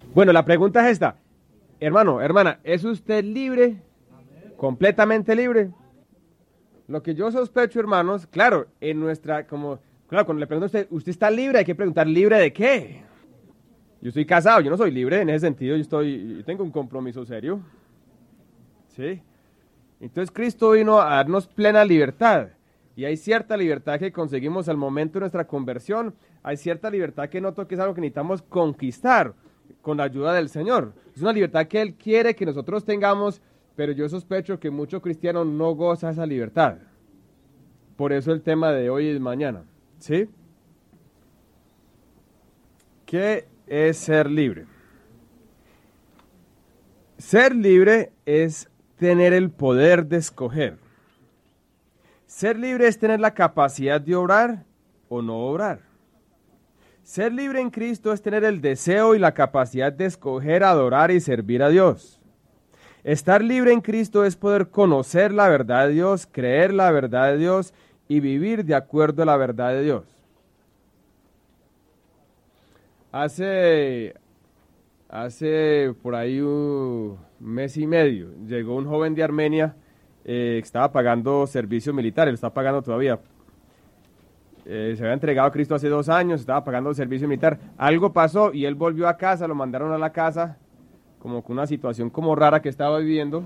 Bueno, la pregunta es esta. Hermano, hermana, ¿es usted libre? ¿Completamente libre? Lo que yo sospecho, hermanos, claro, claro, cuando le pregunto a usted, ¿usted está libre? Hay que preguntar, ¿libre de qué? Yo estoy casado, yo no soy libre en ese sentido, yo tengo un compromiso serio. ¿Sí? Entonces Cristo vino a darnos plena libertad. Y hay cierta libertad que conseguimos al momento de nuestra conversión. Hay cierta libertad que noto que es algo que necesitamos conquistar con la ayuda del Señor. Es una libertad que Él quiere que nosotros tengamos, pero yo sospecho que muchos cristianos no gozan esa libertad. Por eso el tema de hoy y mañana. ¿Sí? ¿Qué es ser libre? Ser libre es tener el poder de escoger. Ser libre es tener la capacidad de obrar o no obrar. Ser libre en Cristo es tener el deseo y la capacidad de escoger, adorar y servir a Dios. Estar libre en Cristo es poder conocer la verdad de Dios, creer la verdad de Dios y vivir de acuerdo a la verdad de Dios. Hace por ahí un mes y medio llegó un joven de Armenia que estaba pagando servicio militar, él está pagando todavía. Se había entregado a Cristo hace 2 años, estaba pagando servicio militar. Algo pasó y él volvió a casa, lo mandaron a la casa, como con una situación como rara que estaba viviendo.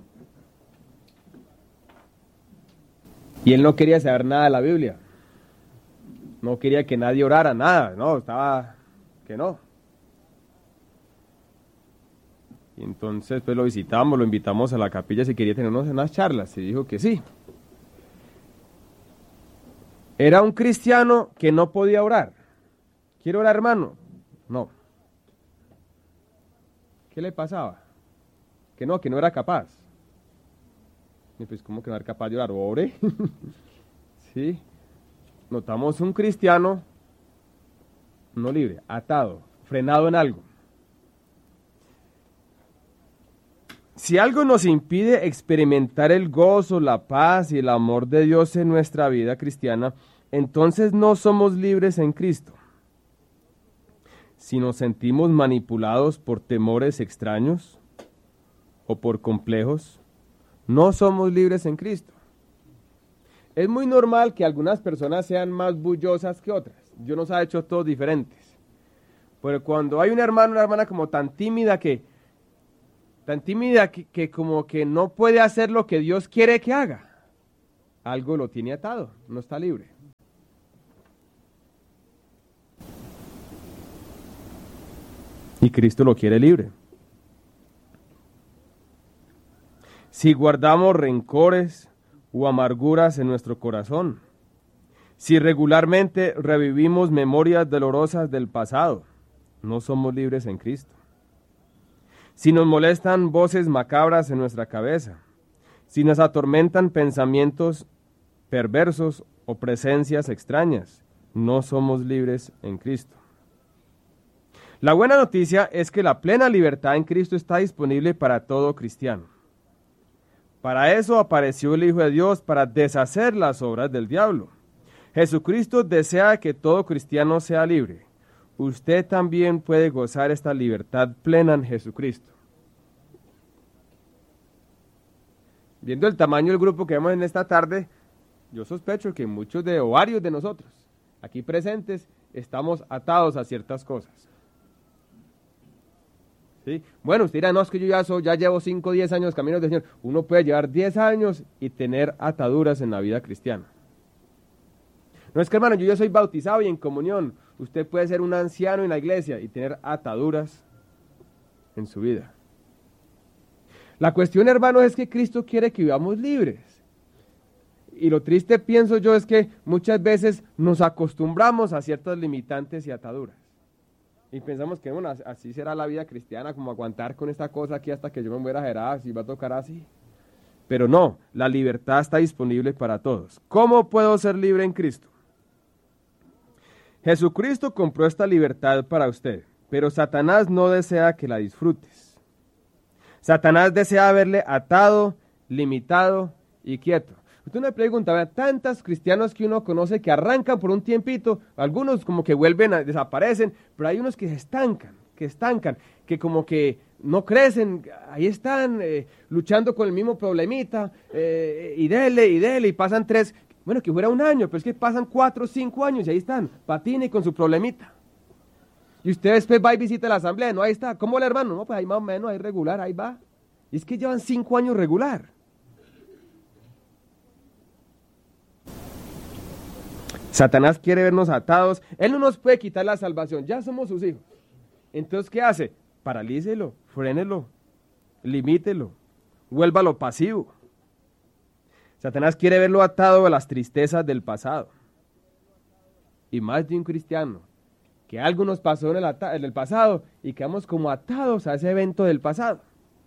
Y él no quería saber nada de la Biblia. No quería que nadie orara, nada, no, estaba que no. Y entonces pues lo visitamos, lo invitamos a la capilla si quería tenernos unas charlas, y dijo que sí. Era un cristiano que no podía orar. ¿Quiere orar, hermano? No. ¿Qué le pasaba? Que no era capaz. Y pues, ¿cómo que no era capaz de orar? Ore. Sí. Notamos un cristiano no libre, atado, frenado en algo. Si algo nos impide experimentar el gozo, la paz y el amor de Dios en nuestra vida cristiana, entonces no somos libres en Cristo. Si nos sentimos manipulados por temores extraños o por complejos, no somos libres en Cristo. Es muy normal que algunas personas sean más bullosas que otras. Dios nos ha hecho todos diferentes. Pero cuando hay un hermano, una hermana como tan tímida que como que no puede hacer lo que Dios quiere que haga, algo lo tiene atado, no está libre. Y Cristo lo quiere libre. Si guardamos rencores o amarguras en nuestro corazón, si regularmente revivimos memorias dolorosas del pasado, no somos libres en Cristo. Si nos molestan voces macabras en nuestra cabeza, si nos atormentan pensamientos perversos o presencias extrañas, no somos libres en Cristo. La buena noticia es que la plena libertad en Cristo está disponible para todo cristiano. Para eso apareció el Hijo de Dios, para deshacer las obras del diablo. Jesucristo desea que todo cristiano sea libre. Usted también puede gozar esta libertad plena en Jesucristo. Viendo el tamaño del grupo que vemos en esta tarde, yo sospecho que muchos o varios de nosotros, aquí presentes, estamos atados a ciertas cosas. ¿Sí? Bueno, usted dirá, no, es que yo ya llevo 5 o 10 años camino del Señor. Uno puede llevar 10 años y tener ataduras en la vida cristiana. No es que, hermano, yo ya soy bautizado y en comunión. Usted puede ser un anciano en la iglesia y tener ataduras en su vida. La cuestión, hermano, es que Cristo quiere que vivamos libres. Y lo triste, pienso yo, es que muchas veces nos acostumbramos a ciertas limitantes y ataduras. Y pensamos que, bueno, así será la vida cristiana, como aguantar con esta cosa aquí hasta que yo me muera, será así, va a tocar así. Pero no, la libertad está disponible para todos. ¿Cómo puedo ser libre en Cristo? Jesucristo compró esta libertad para usted, pero Satanás no desea que la disfrutes. Satanás desea verle atado, limitado y quieto. Usted me pregunta, ¿verdad? Tantos cristianos que uno conoce que arrancan por un tiempito, algunos como que desaparecen, pero hay unos que se estancan, que estancan, que como que no crecen, ahí están luchando con el mismo problemita, y dele, y pasan 3, bueno, que fuera un año, pero es que pasan 4 o 5 años y ahí están, patina y con su problemita. Y usted después va y visita la asamblea, no, ahí está, ¿cómo el hermano? No, pues ahí más o menos, ahí regular, ahí va. Y es que llevan 5 años regular. Satanás quiere vernos atados, él no nos puede quitar la salvación, ya somos sus hijos. Entonces, ¿qué hace? Paralícelo, frénelo, limítelo, vuélvalo pasivo. Satanás quiere verlo atado a las tristezas del pasado. Y más de un cristiano, que algo nos pasó en el pasado y quedamos como atados a ese evento del pasado.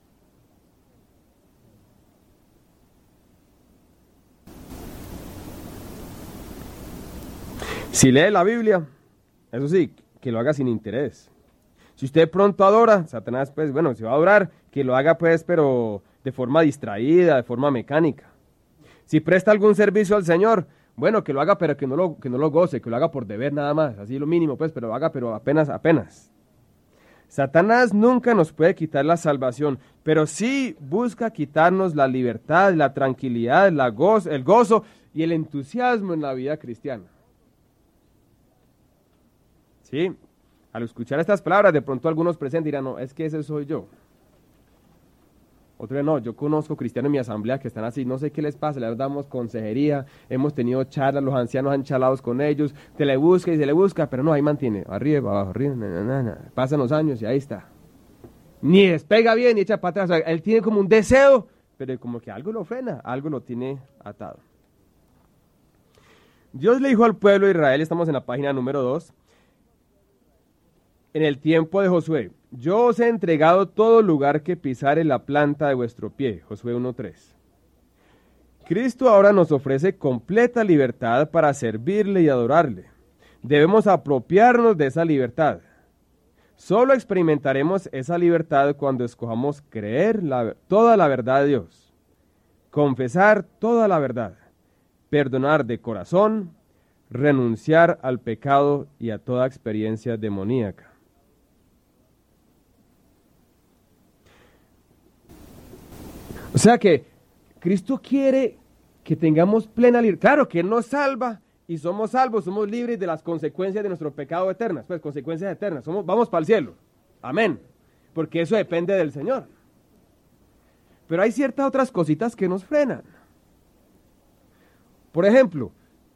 Si lee la Biblia, eso sí, que lo haga sin interés. Si usted pronto adora, Satanás, pues bueno, si va a adorar, que lo haga pues, pero de forma distraída, de forma mecánica. Si presta algún servicio al Señor, bueno, que lo haga, pero que no lo goce, que lo haga por deber nada más, así lo mínimo pues, pero lo haga, pero apenas. Satanás nunca nos puede quitar la salvación, pero sí busca quitarnos la libertad, la tranquilidad, el gozo y el entusiasmo en la vida cristiana. ¿Sí? Al escuchar estas palabras, de pronto algunos presentes dirán, no, es que ese soy yo. Otros no, yo conozco cristianos en mi asamblea que están así, no sé qué les pasa, les damos consejería, hemos tenido charlas, los ancianos han charlado con ellos, se le busca, pero no, ahí mantiene, arriba, abajo, arriba, pasan los años y ahí está. Ni despega bien, ni echa para atrás, o sea, él tiene como un deseo, pero como que algo lo frena, algo lo tiene atado. Dios le dijo al pueblo de Israel, estamos en la página número 2, en el tiempo de Josué, yo os he entregado todo lugar que pisare la planta de vuestro pie. Josué 1:3. Cristo ahora nos ofrece completa libertad para servirle y adorarle. Debemos apropiarnos de esa libertad. Solo experimentaremos esa libertad cuando escojamos creer toda la verdad de Dios, confesar toda la verdad, perdonar de corazón, renunciar al pecado y a toda experiencia demoníaca. O sea que Cristo quiere que tengamos plena libertad. Claro que Él nos salva y somos salvos, somos libres de las consecuencias de nuestro pecado eternas. Pues consecuencias eternas, vamos para el cielo. Amén. Porque eso depende del Señor. Pero hay ciertas otras cositas que nos frenan. Por ejemplo,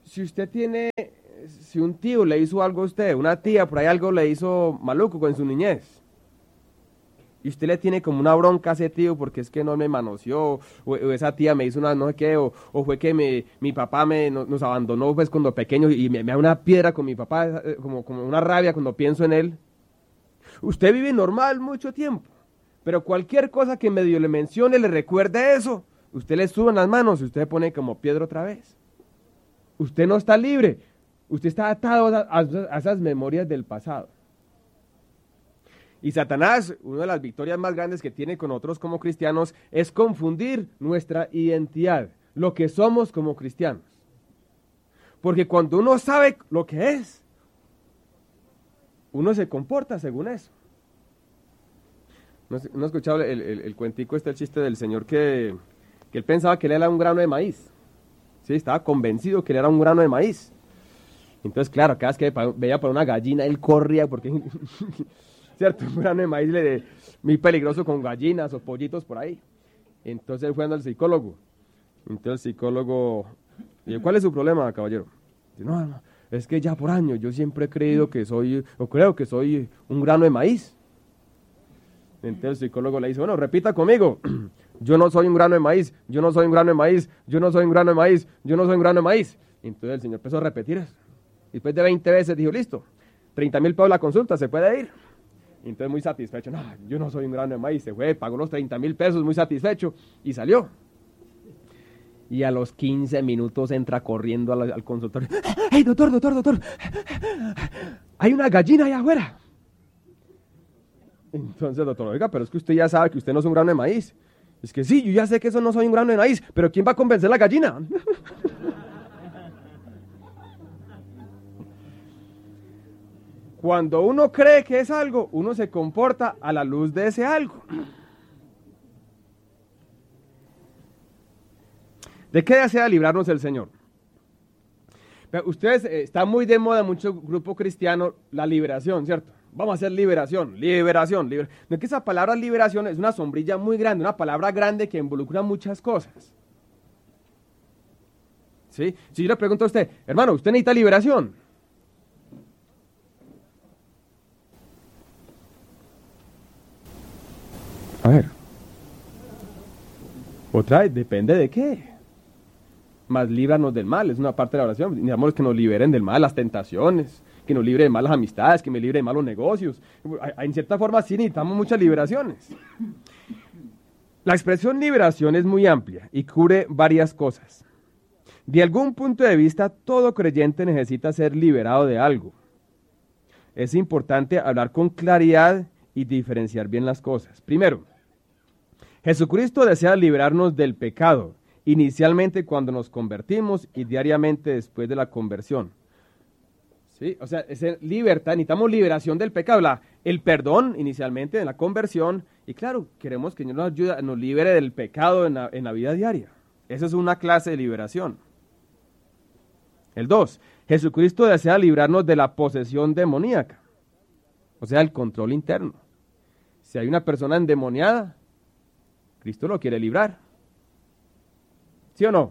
si un tío le hizo algo a usted, una tía por ahí algo le hizo maluco con su niñez, y usted le tiene como una bronca a ese tío porque es que no me manoseó, o esa tía me hizo una no sé qué, o fue que mi papá nos abandonó pues cuando pequeño y me da una piedra con mi papá, como una rabia cuando pienso en él. Usted vive normal mucho tiempo, pero cualquier cosa que medio le mencione, le recuerde eso, usted le sube en las manos y usted se pone como piedra otra vez. Usted no está libre, usted está atado a esas memorias del pasado. Y Satanás, una de las victorias más grandes que tiene con nosotros como cristianos, es confundir nuestra identidad, lo que somos como cristianos. Porque cuando uno sabe lo que es, uno se comporta según eso. ¿No ha escuchado el cuentico el chiste del señor que él pensaba que él era un grano de maíz? Sí, estaba convencido que él era un grano de maíz. Entonces, claro, cada vez que veía por una gallina, él corría porque... ¿Cierto? Un grano de maíz muy peligroso con gallinas o pollitos por ahí. Entonces él fue al psicólogo. Entonces el psicólogo dijo, ¿cuál es su problema, caballero? Dice, no, es que ya por años yo siempre he creído que creo que soy un grano de maíz. Entonces el psicólogo le dice, bueno, repita conmigo, yo no soy un grano de maíz, yo no soy un grano de maíz, yo no soy un grano de maíz, yo no soy un grano de maíz. Entonces el señor empezó a repetir eso. Después de 20 veces dijo, listo, 30,000 pesos la consulta, se puede ir. Entonces muy satisfecho, no, yo no soy un grano de maíz, se fue, pagó los 30,000 pesos, muy satisfecho, y salió. Y a los 15 minutos entra corriendo al consultorio. ¡Hey, doctor! Hay una gallina allá afuera. Entonces el doctor, oiga, pero es que usted ya sabe que usted no es un grano de maíz. Es que sí, yo ya sé que eso no soy un grano de maíz, pero ¿quién va a convencer a la gallina? Cuando uno cree que es algo, uno se comporta a la luz de ese algo. ¿De qué desea librarnos el Señor? Ustedes, está muy de moda en muchos grupos cristianos la liberación, ¿cierto? Vamos a hacer liberación. No es que esa palabra liberación es una sombrilla muy grande, una palabra grande que involucra muchas cosas. ¿Sí? Si yo le pregunto a usted, hermano, ¿usted necesita liberación? A ver. Otra vez, depende de qué. Más líbranos del mal, es una parte de la oración. Necesitamos que nos liberen del mal, las tentaciones, que nos libre de malas amistades, que me libre de malos negocios. En cierta forma sí necesitamos muchas liberaciones. La expresión liberación es muy amplia y cubre varias cosas. De algún punto de vista, todo creyente necesita ser liberado de algo. Es importante hablar con claridad y diferenciar bien las cosas. Primero, Jesucristo desea librarnos del pecado, inicialmente cuando nos convertimos y diariamente después de la conversión. ¿Sí? O sea, es libertad, necesitamos liberación del pecado, el perdón inicialmente en la conversión, y claro, queremos que Dios nos ayude, nos libere del pecado en la vida diaria. Esa es una clase de liberación. El 2, Jesucristo desea librarnos de la posesión demoníaca, o sea, el control interno. Si hay una persona endemoniada, Cristo lo quiere librar. ¿Sí o no?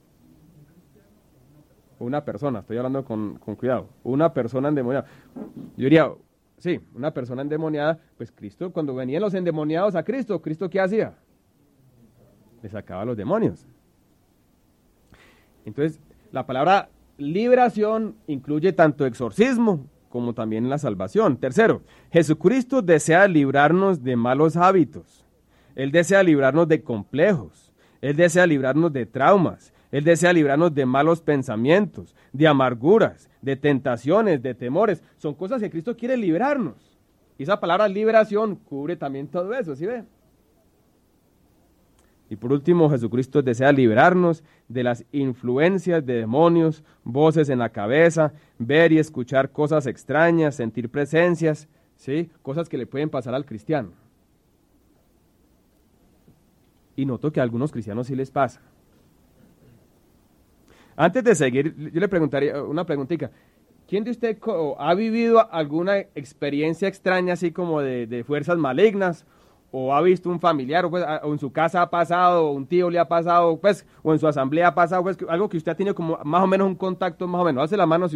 Una persona, estoy hablando con cuidado, una persona endemoniada. Yo diría, sí, una persona endemoniada, pues Cristo, cuando venían los endemoniados a Cristo, ¿Cristo qué hacía? Le sacaba a los demonios. Entonces, la palabra liberación incluye tanto exorcismo como también la salvación. Tercero, Jesucristo desea librarnos de malos hábitos. Él desea librarnos de complejos. Él desea librarnos de traumas. Él desea librarnos de malos pensamientos, de amarguras, de tentaciones, de temores. Son cosas que Cristo quiere librarnos. Y esa palabra liberación cubre también todo eso, ¿sí ve? Y por último, Jesucristo desea librarnos de las influencias de demonios, voces en la cabeza, ver y escuchar cosas extrañas, sentir presencias, ¿sí? Cosas que le pueden pasar al cristiano. Y noto que a algunos cristianos sí les pasa. Antes de seguir, yo le preguntaría una preguntita. ¿Quién de usted ha vivido alguna experiencia extraña así como de fuerzas malignas? ¿O ha visto un familiar, o en su casa ha pasado, o un tío le ha pasado, pues, o en su asamblea ha pasado, pues, algo que usted ha tenido como más o menos un contacto, más o menos? Hace la mano si